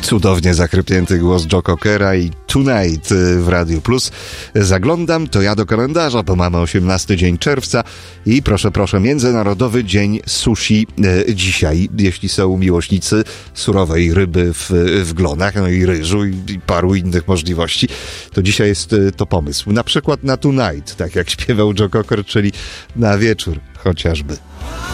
Cudownie zachrypnięty głos Joe Cockera i Tonight w Radiu Plus. Zaglądam, to ja do kalendarza, bo mamy 18 dzień czerwca i proszę, Międzynarodowy Dzień Sushi dzisiaj. Jeśli są miłośnicy surowej ryby w glonach, no i ryżu i paru innych możliwości, to dzisiaj jest to pomysł. Na przykład na Tonight, tak jak śpiewał Joe Cocker, czyli na wieczór chociażby.